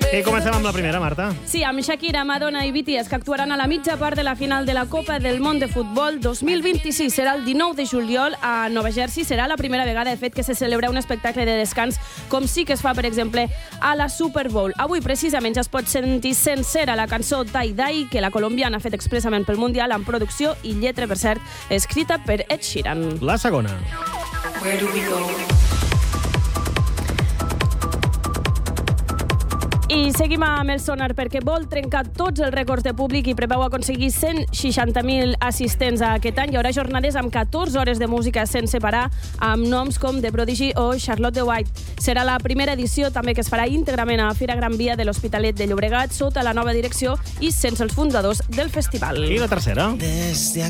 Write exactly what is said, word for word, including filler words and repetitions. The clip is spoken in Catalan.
I comencem amb la primera, Marta. Sí, amb Shakira, Madonna i B T S, que actuaran a la mitja part de la final de la Copa del Món de Futbol dos mil vint-i-sis. Serà el dinou de juliol a Nova Jersey. Serà la primera vegada, de fet, que se celebra un espectacle de descans, com sí que es fa, per exemple, a la Super Bowl. Avui, precisament, ja es pot sentir sencera la cançó Die Die, que la colombiana ha fet expressament pel Mundial, amb producció i lletra, per cert, escrita per Ed Sheeran. La segona. Where do we go? I seguim amb el sonar perquè vol trencar tots els rècords de públic i preveu aconseguir cent seixanta mil assistents a aquest any. Hi haurà jornades amb catorze hores de música sense parar, amb noms com The Prodigy o Charlotte de White. Serà la primera edició també que es farà íntegrament a Fira Gran Via de l'Hospitalet de Llobregat, sota la nova direcció i sense els fundadors del festival. I la tercera.